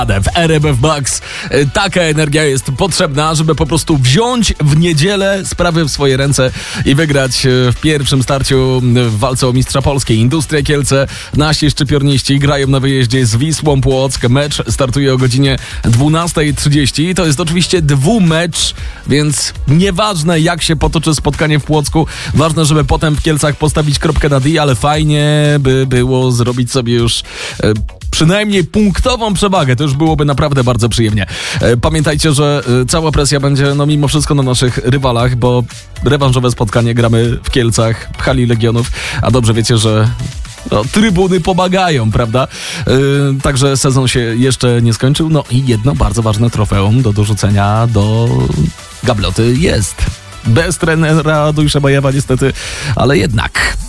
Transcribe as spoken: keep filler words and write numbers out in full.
w R M F Max. Taka energia jest potrzebna, żeby po prostu wziąć w niedzielę sprawy w swoje ręce i wygrać w pierwszym starciu w walce o mistrza Polski. Industria Kielce, nasi szczypiorniści grają na wyjeździe z Wisłą Płock. Mecz startuje o godzinie dwunasta trzydzieści. To jest oczywiście dwumecz, więc nieważne jak się potoczy spotkanie w Płocku, ważne, żeby potem w Kielcach postawić kropkę na D, ale fajnie by było zrobić sobie już e, przynajmniej punktową przewagę. To już byłoby naprawdę bardzo przyjemnie. E, pamiętajcie, że e, cała presja będzie no mimo wszystko na naszych rywalach, bo rewanżowe spotkanie gramy w Kielcach, w hali Legionów, a dobrze wiecie, że no, trybuny pomagają, prawda? Yy, także sezon się jeszcze nie skończył. No i jedno bardzo ważne trofeum do dorzucenia do gabloty jest. Bez trenera Dujsza Bajewa niestety, ale jednak.